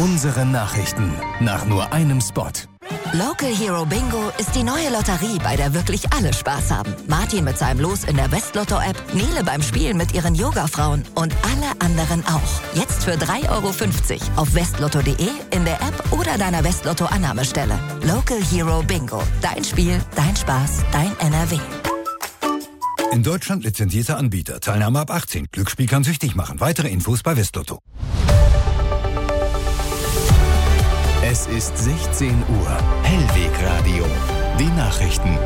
Unsere Nachrichten nach nur einem Spot. Local Hero Bingo ist die neue Lotterie, bei der wirklich alle Spaß haben. Martin mit seinem Los in der Westlotto-App, Nele beim Spielen mit ihren Yoga-Frauen und alle anderen auch. Jetzt für 3,50 € auf westlotto.de, in der App oder deiner Westlotto-Annahmestelle. Local Hero Bingo. Dein Spiel, dein Spaß, dein NRW. In Deutschland lizenzierter Anbieter. Teilnahme ab 18. Glücksspiel kann süchtig machen. Weitere Infos bei Westlotto. Es ist 16 Uhr. Hellwegradio. Die Nachrichten.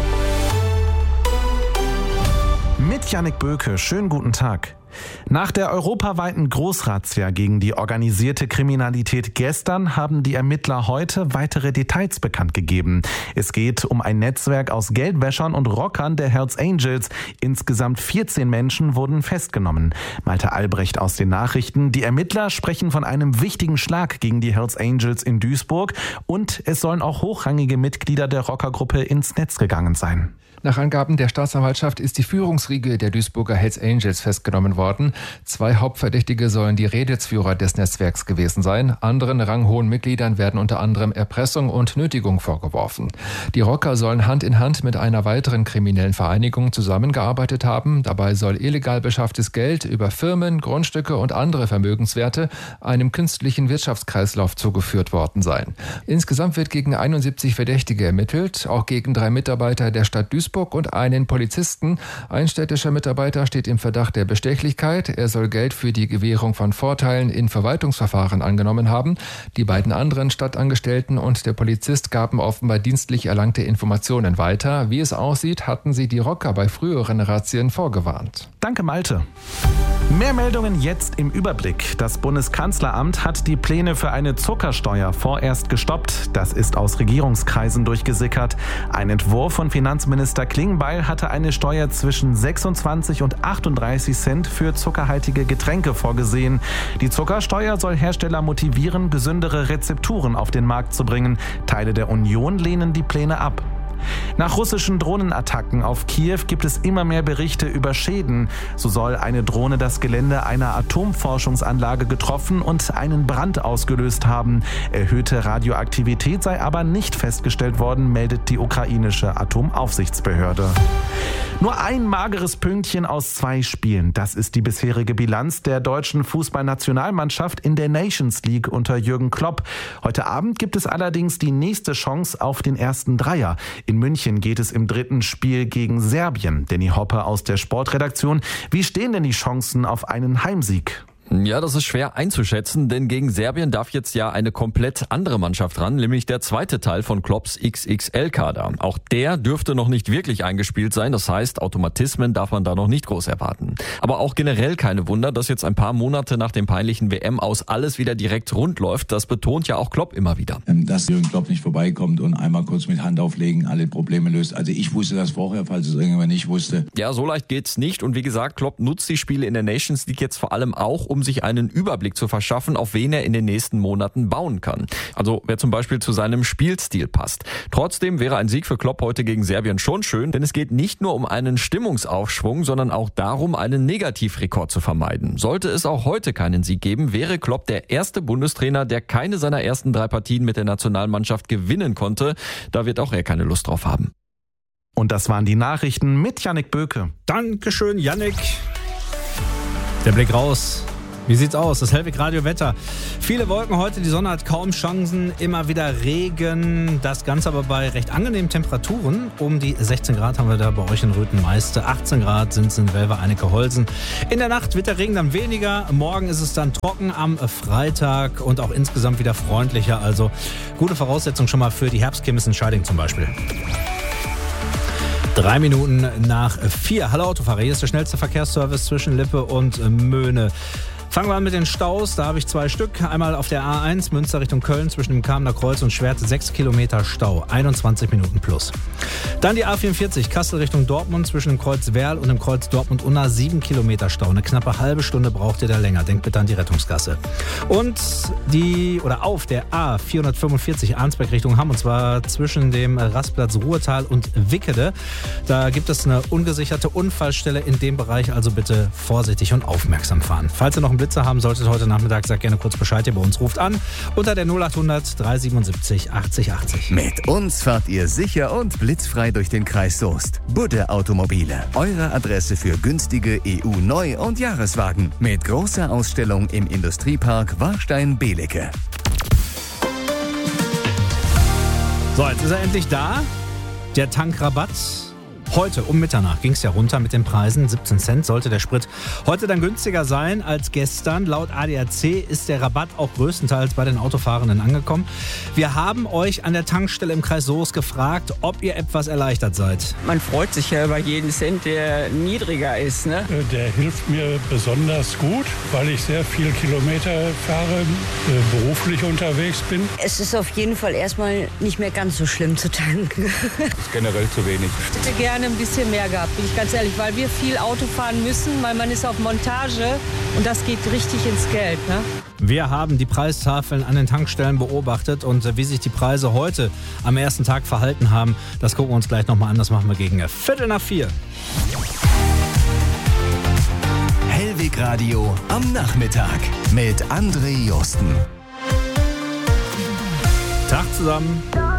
Mit Jannik Böke. Schönen guten Tag. Nach der europaweiten Großrazzia gegen die organisierte Kriminalität gestern haben die Ermittler heute weitere Details bekannt gegeben. Es geht um ein Netzwerk aus Geldwäschern und Rockern der Hells Angels. Insgesamt 14 Menschen wurden festgenommen. Malte Albrecht aus den Nachrichten. Die Ermittler sprechen von einem wichtigen Schlag gegen die Hells Angels in Duisburg und es sollen auch hochrangige Mitglieder der Rockergruppe ins Netz gegangen sein. Nach Angaben der Staatsanwaltschaft ist die Führungsriege der Duisburger Hells Angels festgenommen worden. 2 Hauptverdächtige sollen die Redelsführer des Netzwerks gewesen sein. Anderen ranghohen Mitgliedern werden unter anderem Erpressung und Nötigung vorgeworfen. Die Rocker sollen Hand in Hand mit einer weiteren kriminellen Vereinigung zusammengearbeitet haben. Dabei soll illegal beschafftes Geld über Firmen, Grundstücke und andere Vermögenswerte einem künstlichen Wirtschaftskreislauf zugeführt worden sein. Insgesamt wird gegen 71 Verdächtige ermittelt, auch gegen 3 Mitarbeiter der Stadt Duisburg und einen Polizisten. Ein städtischer Mitarbeiter steht im Verdacht der Bestechlichkeit. Er soll Geld für die Gewährung von Vorteilen in Verwaltungsverfahren angenommen haben. Die beiden anderen Stadtangestellten und der Polizist gaben offenbar dienstlich erlangte Informationen weiter. Wie es aussieht, hatten sie die Rocker bei früheren Razzien vorgewarnt. Danke, Malte. Mehr Meldungen jetzt im Überblick. Das Bundeskanzleramt hat die Pläne für eine Zuckersteuer vorerst gestoppt. Das ist aus Regierungskreisen durchgesickert. Ein Entwurf von Finanzminister Klingbeil hatte eine Steuer zwischen 26 und 38 Cent für zuckerhaltige Getränke vorgesehen. Die Zuckersteuer soll Hersteller motivieren, gesündere Rezepturen auf den Markt zu bringen. Teile der Union lehnen die Pläne ab. Nach russischen Drohnenattacken auf Kiew gibt es immer mehr Berichte über Schäden. So soll eine Drohne das Gelände einer Atomforschungsanlage getroffen und einen Brand ausgelöst haben. Erhöhte Radioaktivität sei aber nicht festgestellt worden, meldet die ukrainische Atomaufsichtsbehörde. Nur ein mageres Pünktchen aus 2 Spielen. Das ist die bisherige Bilanz der deutschen Fußballnationalmannschaft in der Nations League unter Jürgen Klopp. Heute Abend gibt es allerdings die nächste Chance auf den ersten Dreier. In München geht es im 3. Spiel gegen Serbien. Danny Hoppe aus der Sportredaktion. Wie stehen denn die Chancen auf einen Heimsieg? Ja, das ist schwer einzuschätzen, denn gegen Serbien darf jetzt ja eine komplett andere Mannschaft ran, nämlich der zweite Teil von Klopps XXL-Kader. Auch der dürfte noch nicht wirklich eingespielt sein, das heißt, Automatismen darf man da noch nicht groß erwarten. Aber auch generell keine Wunder, dass jetzt ein paar Monate nach dem peinlichen WM-Aus alles wieder direkt rund läuft, das betont ja auch Klopp immer wieder. Dass Jürgen Klopp nicht vorbeikommt und einmal kurz mit Hand auflegen alle Probleme löst. Also ich wusste das vorher, falls es irgendjemand nicht wusste. Ja, so leicht geht's nicht und wie gesagt, Klopp nutzt die Spiele in der Nations League jetzt vor allem auch, um sich einen Überblick zu verschaffen, auf wen er in den nächsten Monaten bauen kann. Also wer zum Beispiel zu seinem Spielstil passt. Trotzdem wäre ein Sieg für Klopp heute gegen Serbien schon schön, denn es geht nicht nur um einen Stimmungsaufschwung, sondern auch darum, einen Negativrekord zu vermeiden. Sollte es auch heute keinen Sieg geben, wäre Klopp der erste Bundestrainer, der keine seiner ersten 3 Partien mit der Nationalmannschaft gewinnen konnte. Da wird auch er keine Lust drauf haben. Und das waren die Nachrichten mit Jannik Böke. Dankeschön, Jannik. Der Blick raus. Wie sieht's aus? Das Hellwegradio-Wetter. Viele Wolken heute, die Sonne hat kaum Chancen, immer wieder Regen. Das Ganze aber bei recht angenehmen Temperaturen. Um die 16 Grad haben wir da bei euch in Rüthenmeiste. 18 Grad sind es in Welver-Einecke-Holsen. In der Nacht wird der Regen dann weniger. Morgen ist es dann trocken am Freitag und auch insgesamt wieder freundlicher. Also gute Voraussetzung schon mal für die Herbstkirmes in Scheiding zum Beispiel. 3 Minuten nach 4. Hallo Autofahrer, hier ist der schnellste Verkehrsservice zwischen Lippe und Möhne. Fangen wir an mit den Staus. Da habe ich 2 Stück. Einmal auf der A1 Münster Richtung Köln zwischen dem Kamener Kreuz und Schwert 6 Kilometer Stau. 21 Minuten plus. Dann die A44 Kassel Richtung Dortmund zwischen dem Kreuz Werl und dem Kreuz Dortmund-Unna 7 Kilometer Stau. Eine knappe halbe Stunde braucht ihr da länger. Denkt bitte an die Rettungsgasse. Und auf der A445 Arnsberg Richtung Hamm und zwar zwischen dem Rastplatz Ruhrtal und Wickede. Da gibt es eine ungesicherte Unfallstelle in dem Bereich. Also bitte vorsichtig und aufmerksam fahren. Falls ihr noch einen Witze haben solltet heute Nachmittag, sagt gerne kurz Bescheid, ihr bei uns ruft an unter der 0800 377 80 80. Mit uns fahrt ihr sicher und blitzfrei durch den Kreis Soest. Budde Automobile, eure Adresse für günstige EU-Neu- und Jahreswagen. Mit großer Ausstellung im Industriepark Warstein-Belecke. So, jetzt ist er endlich da. Der Tankrabatt. Heute um Mitternacht ging es ja runter mit den Preisen. 17 Cent sollte der Sprit heute dann günstiger sein als gestern. Laut ADAC ist der Rabatt auch größtenteils bei den Autofahrenden angekommen. Wir haben euch an der Tankstelle im Kreis Soest gefragt, ob ihr etwas erleichtert seid. Man freut sich ja über jeden Cent, der niedriger ist, ne? Der hilft mir besonders gut, weil ich sehr viel Kilometer fahre, beruflich unterwegs bin. Es ist auf jeden Fall erstmal nicht mehr ganz so schlimm zu tanken. Das ist generell zu wenig. Ich hätte gerne ein bisschen mehr gehabt, bin ich ganz ehrlich, weil wir viel Auto fahren müssen, weil man ist auf Montage und das geht richtig ins Geld, ne? Wir haben die Preistafeln an den Tankstellen beobachtet und wie sich die Preise heute am ersten Tag verhalten haben, das gucken wir uns gleich nochmal an. Das machen wir gegen 3:45. Hellwig Radio am Nachmittag mit André Josten. Tag zusammen.